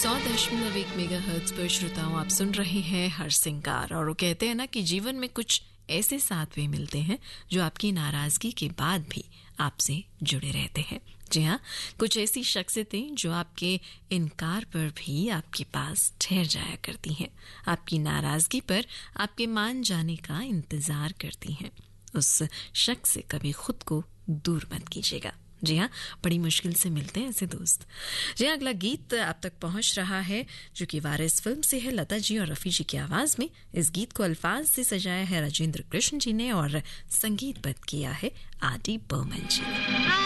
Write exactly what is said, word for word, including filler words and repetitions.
सौ दशमलव एक मेगाहर्ट्ज पर श्रोताओं आप सुन रहे हैं हरसिंगार। और वो कहते हैं ना कि जीवन में कुछ ऐसे साथी मिलते हैं जो आपकी नाराजगी के बाद भी आपसे जुड़े रहते हैं। जी हाँ, कुछ ऐसी शख्सियतें जो आपके इनकार पर भी आपके पास ठहर जाया करती हैं, आपकी नाराजगी पर आपके मान जाने का इंतजार करती हैं। उस शख्स से कभी खुद को दूर मत कीजिएगा। जी हाँ, बड़ी मुश्किल से मिलते हैं ऐसे दोस्त। जी हाँ, अगला गीत आप तक पहुंच रहा है जो कि वारिस फिल्म से है, लता जी और रफी जी की आवाज में। इस गीत को अल्फाज से सजाया है राजेंद्र कृष्ण जी ने और संगीतबद्ध किया है आर डी बर्मन जी ने।